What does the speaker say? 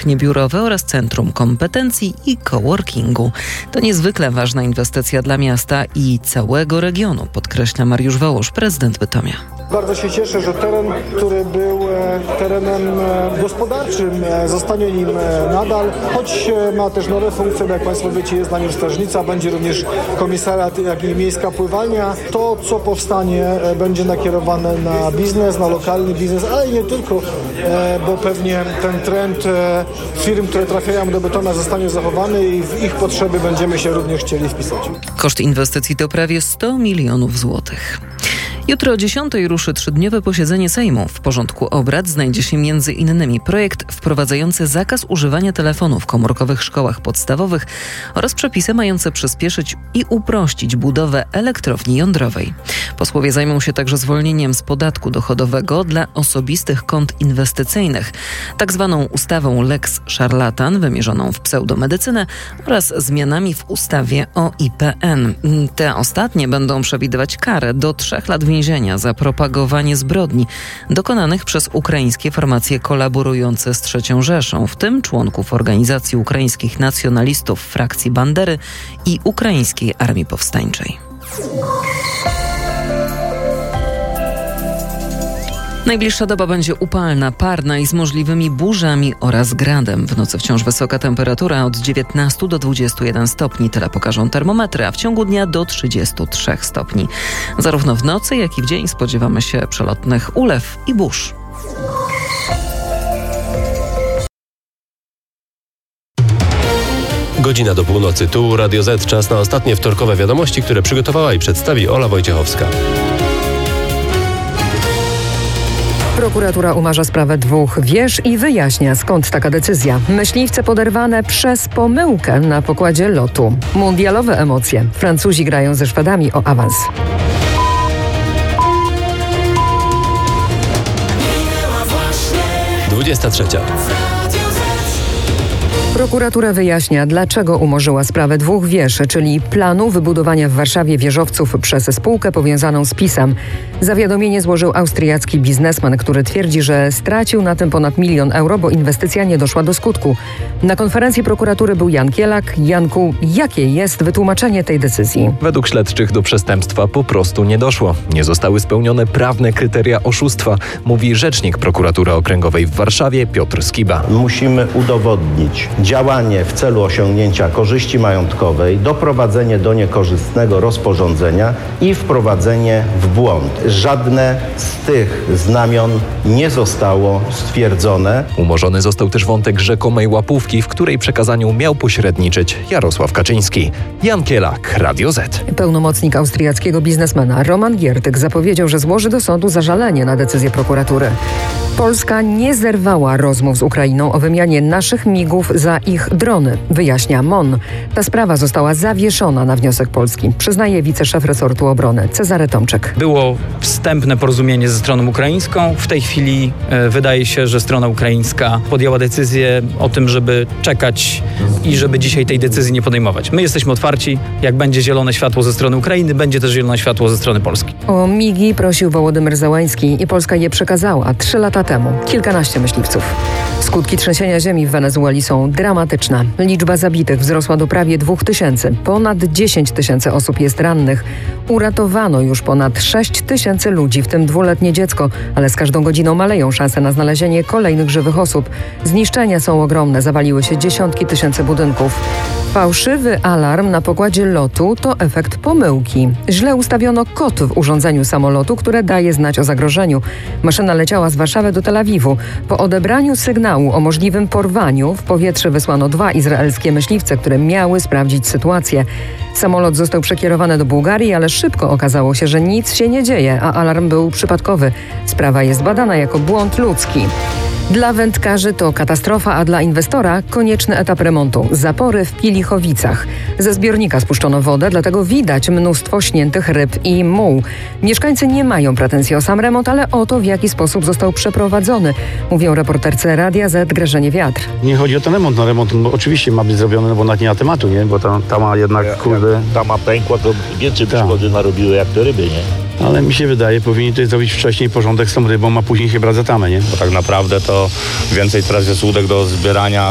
powierzchnie biurowe oraz centrum kompetencji i coworkingu. To niezwykle ważna inwestycja dla miasta i całego regionu, podkreśla Mariusz Wołosz, prezydent Bytomia. Bardzo się cieszę, że teren, który był terenem gospodarczym, zostanie nim nadal, choć ma też nowe funkcje, bo jak Państwo wiecie, jest na nim strażnica, będzie również komisariat, jak i miejska pływalnia. To, co powstanie, będzie nakierowane na biznes, na lokalny biznes, ale nie tylko, bo pewnie ten trend firm, które trafiają do Bytomia, zostanie zachowany i w ich potrzeby będziemy się również chcieli wpisać. Koszt inwestycji to prawie 100 milionów złotych. Jutro o 10:00 ruszy 3-dniowe posiedzenie Sejmu. W porządku obrad znajdzie się m.in. projekt wprowadzający zakaz używania telefonów komórkowych w szkołach podstawowych oraz przepisy mające przyspieszyć i uprościć budowę elektrowni jądrowej. Posłowie zajmą się także zwolnieniem z podatku dochodowego dla osobistych kont inwestycyjnych, tak zwaną ustawą Lex Szarlatan wymierzoną w pseudomedycynę oraz zmianami w ustawie o IPN. Te ostatnie będą przewidywać karę do 3 lat więzienia za propagowanie zbrodni dokonanych przez ukraińskie formacje kolaborujące z III Rzeszą, w tym członków organizacji ukraińskich nacjonalistów frakcji Bandery i Ukraińskiej Armii Powstańczej. Najbliższa doba będzie upalna, parna i z możliwymi burzami oraz gradem. W nocy wciąż wysoka temperatura od 19 do 21 stopni. Tyle pokażą termometry, a w ciągu dnia do 33 stopni. Zarówno w nocy, jak i w dzień spodziewamy się przelotnych ulew i burz. Godzina do północy. Tu Radio Z. Czas na ostatnie wtorkowe wiadomości, które przygotowała i przedstawi Ola Wojciechowska. Prokuratura umarza sprawę 2 wież i wyjaśnia, skąd taka decyzja. Myśliwce poderwane przez pomyłkę na pokładzie lotu. Mundialowe emocje. Francuzi grają ze Szwedami o awans. Dwudziesta trzecia. Prokuratura wyjaśnia, dlaczego umorzyła sprawę 2 wież, czyli planu wybudowania w Warszawie wieżowców przez spółkę powiązaną z PiS-em. Zawiadomienie złożył austriacki biznesmen, który twierdzi, że stracił na tym ponad 1 000 000 euro, bo inwestycja nie doszła do skutku. Na konferencji prokuratury był Jan Kielak. Janku, jakie jest wytłumaczenie tej decyzji? Według śledczych do przestępstwa po prostu nie doszło. Nie zostały spełnione prawne kryteria oszustwa, mówi rzecznik prokuratury okręgowej w Warszawie Piotr Skiba. Musimy udowodnić działanie w celu osiągnięcia korzyści majątkowej, doprowadzenie do niekorzystnego rozporządzenia i wprowadzenie w błąd. Żadne z tych znamion nie zostało stwierdzone. Umorzony został też wątek rzekomej łapówki, w której przekazaniu miał pośredniczyć Jarosław Kaczyński. Jan Kielak, Radio Z. Pełnomocnik austriackiego biznesmena Roman Giertyk zapowiedział, że złoży do sądu zażalenie na decyzję prokuratury. Polska nie zerwała rozmów z Ukrainą o wymianie naszych migów za ich drony, wyjaśnia MON. Ta sprawa została zawieszona na wniosek Polski, przyznaje wiceszef resortu obrony Cezary Tomczyk. Było wstępne porozumienie ze stroną ukraińską. W tej chwili wydaje się, że strona ukraińska podjęła decyzję o tym, żeby czekać i żeby dzisiaj tej decyzji nie podejmować. My jesteśmy otwarci. Jak będzie zielone światło ze strony Ukrainy, będzie też zielone światło ze strony Polski. O migi prosił Wołodymyr Zełański i Polska je przekazała 3 lata temu. Kilkanaście myśliwców. Skutki trzęsienia ziemi w Wenezueli są dramatyczne. Liczba zabitych wzrosła do prawie 2000. Ponad 10 000 osób jest rannych. Uratowano już ponad 6 000 ludzi, w tym 2-letnie dziecko, ale z każdą godziną maleją szanse na znalezienie kolejnych żywych osób. Zniszczenia są ogromne, zawaliły się dziesiątki tysięcy budynków. Fałszywy alarm na pokładzie lotu to efekt pomyłki. Źle ustawiono kod w urządzeniu samolotu, które daje znać o zagrożeniu. Maszyna leciała z Warszawy do Tel Awiwu. Po odebraniu sygnału o możliwym porwaniu w powietrze wysłano 2 izraelskie myśliwce, które miały sprawdzić sytuację. Samolot został przekierowany do Bułgarii, ale szybko okazało się, że nic się nie dzieje, a alarm był przypadkowy. Sprawa jest badana jako błąd ludzki. Dla wędkarzy to katastrofa, a dla inwestora konieczny etap remontu. Zapory w Pilichowicach. Ze zbiornika spuszczono wodę, dlatego widać mnóstwo śniętych ryb i muł. Mieszkańcy nie mają pretensji o sam remont, ale o to, w jaki sposób został przeprowadzony, mówią reporterce Radia Z Grażynie Wiatr. Nie chodzi o ten remont. No remont oczywiście ma być zrobiony, no bo nawet nie ma tematu, nie? Bo ta ma jednak, kurde... Ta ma pękła, to więcej szkody narobiły jak te ryby, nie? Ale mi się wydaje, powinni tutaj zrobić wcześniej porządek z tą rybą, a później się brać za tamę, nie? Bo tak naprawdę to więcej teraz jest łódek do zbierania